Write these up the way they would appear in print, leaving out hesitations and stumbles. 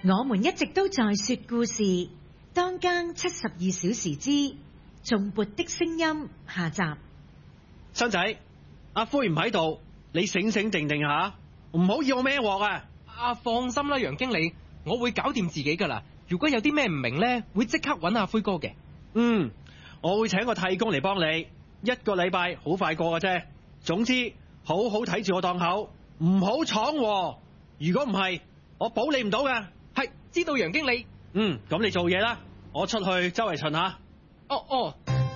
我們一直都在說故事，當更72小時之頌缽的聲音下集。 新仔，阿灰唔喺度，你醒醒定定下，唔好要我孭鑊啊！ 放心啦，楊經理，我會搞掂自己噶啦。如果有啲咩唔明咧，會即刻揾阿灰哥嘅。 我會請個替工嚟幫你，1個禮拜好快過嘅啫。總之，好好睇住我檔口，唔好闖禍。如果唔係，我保你唔到嘅。 係，知道楊經理。 咁你做嘢啦，我出去周圍巡下。 哦。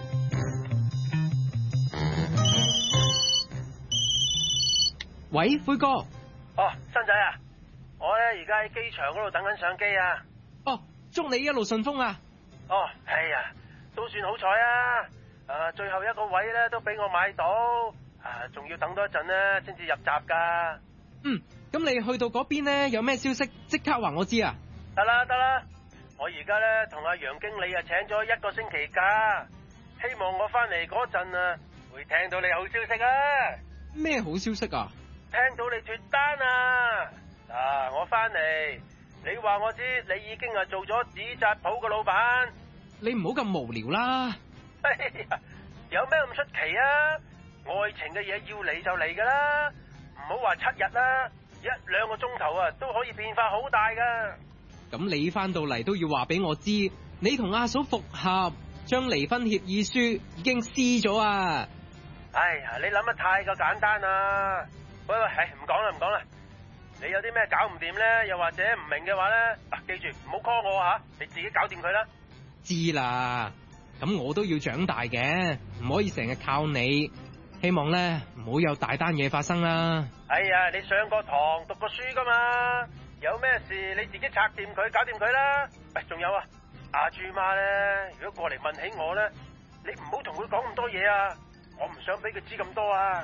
喂，灰哥。 新仔啊，我咧而家喺機場嗰度等緊上機啊。 祝你一路順風啊。 係啊，都算好彩啊。最後一個位咧都俾我買到，仲要等多一陣咧先至入閘噶。 咁你去到嗰邊咧，有咩消息即刻話我知啊。 得啦，我而家咧同阿楊經理請咗1個星期假，希望我翻嚟嗰陣會聽到你好消息啊。 咩好消息啊？ 聽到你脫單啊！我翻嚟，你話我知你已經做咗紙紮鋪嘅老闆。 你唔好咁無聊啦。 有咩咁出奇啊？愛情嘅嘢要嚟就嚟噶啦，唔好話7日啦，1-2個鐘頭都可以變化好大噶。 咁你翻到嚟都要話俾我知，你同阿嫂復合，將離婚協議書已經撕咗啊！ 你諗得太過簡單啦。喂，唔講啦。你有啲咩搞唔掂咧，又或者唔明嘅話咧，記住唔好 call 我吓，你自己搞掂佢啦。 知啦，咁我都要長大嘅，唔可以成日靠你。希望咧唔好有大單嘢發生啦。 你上過堂讀過書噶嘛，有咩事你自己拆掂佢，搞掂佢啦。仲有阿朱媽咧，如果過嚟問起我咧，你唔好同佢講咁多嘢啊，我唔想俾佢知咁多啊。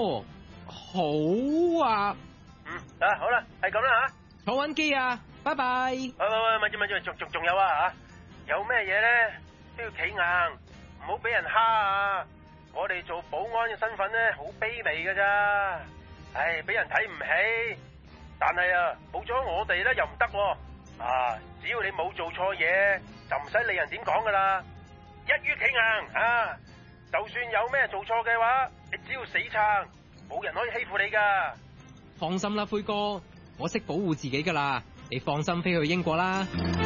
好啊。 好啦，係咁啦吓。 坐穩機啊，拜拜。 喂，咪住，仲有有咩嘢咧都要企硬，唔好俾人蝦啊！我哋做保安嘅身份咧，好卑微噶咋。俾人睇唔起，但係冇咗我哋咧又唔得。只要你冇做錯嘢，就唔使理人點講噶啦。一於企硬就算有咩做錯嘅話，你只要死撐，冇人可以欺負你噶。 放心啦，灰哥，我識保護自己噶啦，你放心飛去英國啦。